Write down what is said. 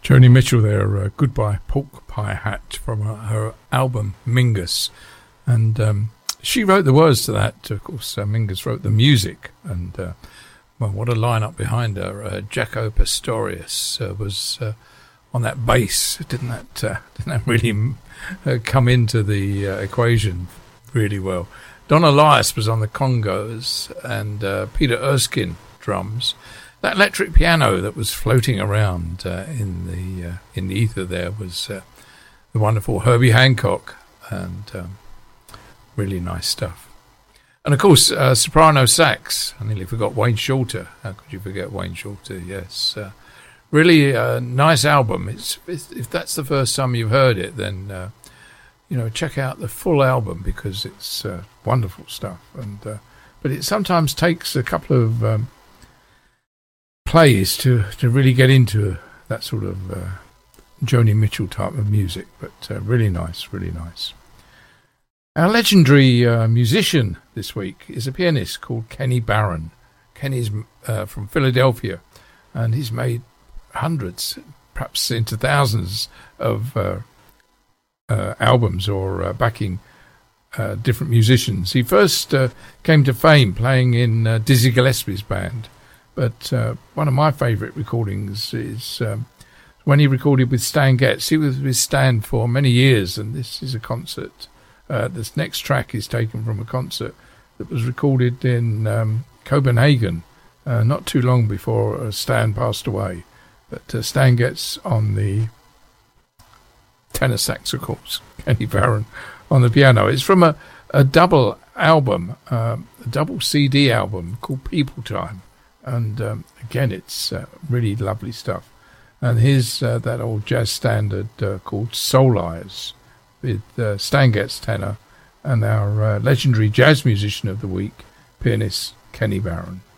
Joni Mitchell there, Goodbye Pork Pie Hat from her album Mingus. And she wrote the words to that. Of course, Mingus wrote the music. And, well, what a lineup behind her. Jaco Pastorius was on that bass. Didn't that really come into the equation really well? Don Elias was on the congos and Peter Erskine drums. That electric piano that was floating around in the ether there was the wonderful Herbie Hancock, and really nice stuff. And of course, soprano sax. I nearly forgot Wayne Shorter. How could you forget Wayne Shorter? Yes, really nice album. If that's the first time you've heard it, then check out the full album because it's wonderful stuff. And but it sometimes takes a couple of plays to really get into that sort of Joni Mitchell type of music, but really nice. Our legendary musician this week is a pianist called Kenny Barron. Kenny's from Philadelphia, and he's made hundreds, perhaps into thousands of albums or backing different musicians. He first came to fame playing in Dizzy Gillespie's band. But one of my favourite recordings is when he recorded with Stan Getz. He was with Stan for many years, and this is a concert. This next track is taken from a concert that was recorded in Copenhagen not too long before Stan passed away. But Stan Getz on the tenor sax, of course, Kenny Barron on the piano. It's from a double album, a double CD album called People Time. And again, it's really lovely stuff. And here's that old jazz standard called Soul Eyes with Stan Getz tenor and our legendary jazz musician of the week, pianist Kenny Barron.